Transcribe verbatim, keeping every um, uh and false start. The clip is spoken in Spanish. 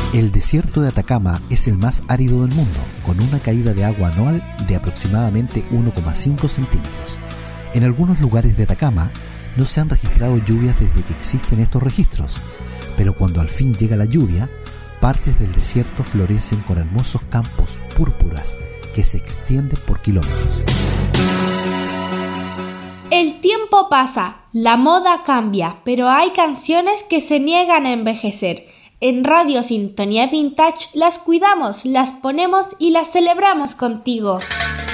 El desierto de Atacama es el más árido del mundo, con una caída de agua anual de aproximadamente uno coma cinco centímetros. En algunos lugares de Atacama no se han registrado lluvias desde que existen estos registros, pero cuando al fin llega la lluvia, partes del desierto florecen con hermosos campos púrpuras que se extienden por kilómetros. El tiempo pasa, la moda cambia, pero hay canciones que se niegan a envejecer. En Radio Sintonía Vintage las cuidamos, las ponemos y las celebramos contigo.